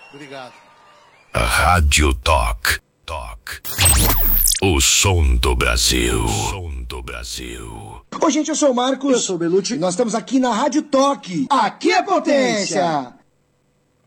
Obrigado. Rádio Talk. O som do Brasil. Oi, gente, eu sou o Marcos. Eu sou o Belucci. Nós estamos aqui na Rádio Talk. Aqui é potência.